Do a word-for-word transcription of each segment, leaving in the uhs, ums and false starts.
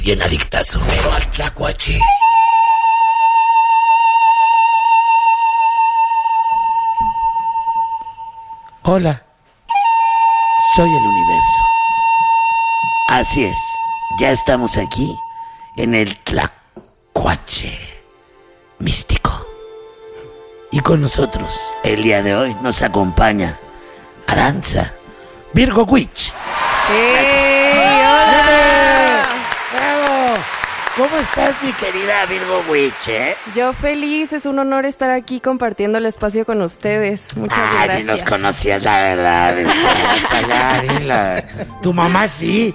Bien adictazo, pero al tlacuache. Hola, soy el universo. Así es, ya estamos aquí en el tlacuache místico. Y con nosotros, el día de hoy, nos acompaña Arantxa Virgo Witch. ¡Hey! ¡Hola! ¡Bravo! ¿Cómo estás, mi querida Virgo Witch, eh? Yo feliz, es un honor estar aquí compartiendo el espacio con ustedes. Muchas Ay, gracias. ni nos conocías, la verdad. Este, ya, dilo. Tu mamá sí.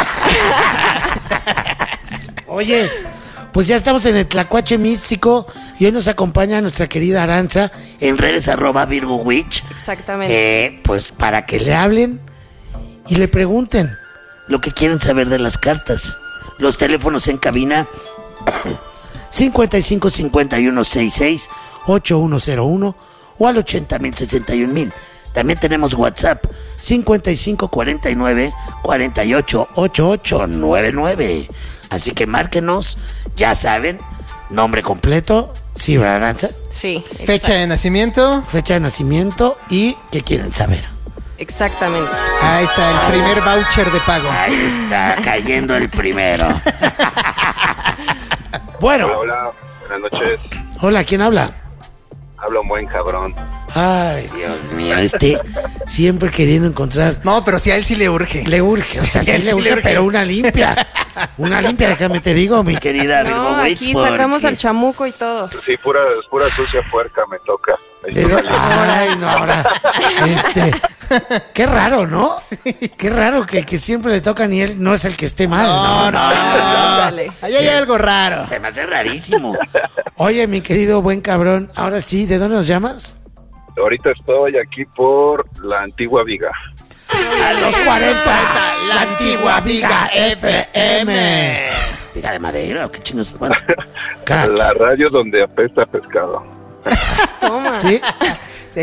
Oye, pues ya estamos en el tlacuache místico y hoy nos acompaña nuestra querida Arantxa en redes arroba Virgo Witch. Exactamente. Eh, pues para que le hablen y le pregunten lo que quieren saber de las cartas. Los teléfonos en cabina cincuenta y cinco cincuenta y uno sesenta y seis ochenta y uno cero uno o al ochenta mil sesenta y un mil. También tenemos WhatsApp cincuenta y cinco cuarenta y nueve cuarenta y ocho ochenta y ocho noventa y nueve. Así que márquenos, ya saben, nombre completo, sí, ¿verdad, Arantxa? Sí. exacto. Fecha de nacimiento. Fecha de nacimiento y qué quieren saber. Exactamente. Ahí está el primer voucher de pago. Ahí está cayendo el primero. Bueno. Hola, hola, buenas noches. Hola, ¿quién habla? Habla un buen cabrón. Ay, Dios mío, este siempre queriendo encontrar. No, pero si a él sí le urge. Le urge, o sea, sí, Sí, le sí urge, le urge. pero una limpia. Una limpia, déjame te digo, mi querida Virgo No, Witch, aquí porque- sacamos al chamuco y todo. Sí, pura, pura sucia puerca me toca. Digo, ay, no, ahora, este, qué raro, ¿no? Qué raro que el que siempre le tocan y él no es el que esté mal. No, no, no, no. Dale. Ahí hay algo raro. Se me hace rarísimo. Oye, mi querido buen cabrón, ahora sí, ¿de dónde nos llamas? Ahorita estoy aquí por la antigua Viga. A los cuarenta, la antigua Viga F M. Viga de madera, qué chingos. Bueno, ca- La radio donde apesta pescado. Toma. ¿sí?